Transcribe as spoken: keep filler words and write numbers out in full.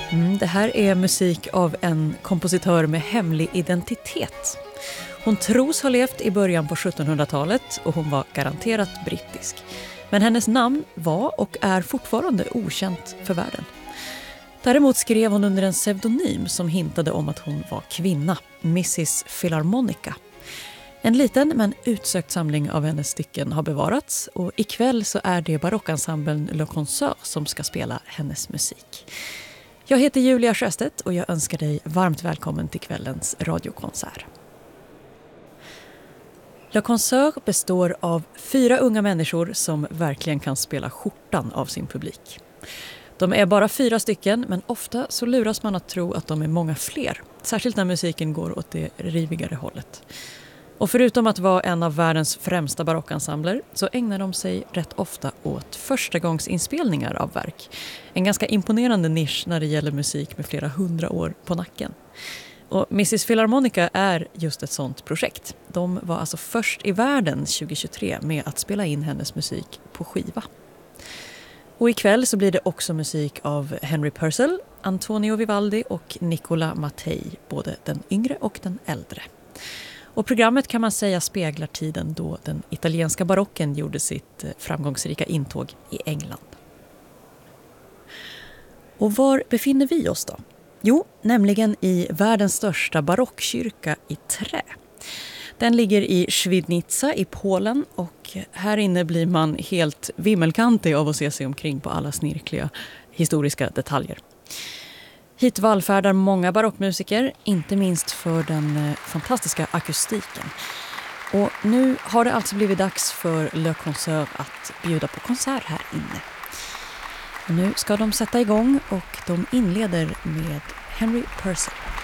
Mm, det här är musik av en kompositör med hemlig identitet. Hon tros ha levt i början på sjuttonhundratalet och hon var garanterat brittisk. Men hennes namn var och är fortfarande okänt för världen. Däremot skrev hon under en pseudonym som hintade om att hon var kvinna, missus Philharmonica. En liten men utsökt samling av hennes stycken har bevarats och ikväll så är det barockensemblen Le Concert som ska spela hennes musik. Jag heter Julia Sjöstedt och jag önskar dig varmt välkommen till kvällens radiokonsert. Le Concert består av fyra unga människor som verkligen kan spela skjortan av sin publik. De är bara fyra stycken, men ofta så luras man att tro att de är många fler. Särskilt när musiken går åt det rivigare hållet. Och förutom att vara en av världens främsta barockensembler så ägnar de sig rätt ofta åt förstagångsinspelningar av verk. En ganska imponerande nisch när det gäller musik med flera hundra år på nacken. Och missus Philharmonica är just ett sånt projekt. De var alltså först i världen tjugohundratjugotre med att spela in hennes musik på skiva. Och ikväll så blir det också musik av Henry Purcell, Antonio Vivaldi och Nicola Mattei, både den yngre och den äldre. Och programmet kan man säga speglar tiden då den italienska barocken gjorde sitt framgångsrika intåg i England. Och var befinner vi oss då? Jo, nämligen i världens största barockkyrka i trä. Den ligger i Świdnica i Polen och här inne blir man helt vimmelkantig av att se sig omkring på alla snirkliga historiska detaljer. Hit vallfärdar många barockmusiker, inte minst för den fantastiska akustiken. Och nu har det alltså blivit dags för Le Concert att bjuda på konsert här inne. Och nu ska de sätta igång och de inleder med Henry Purcell.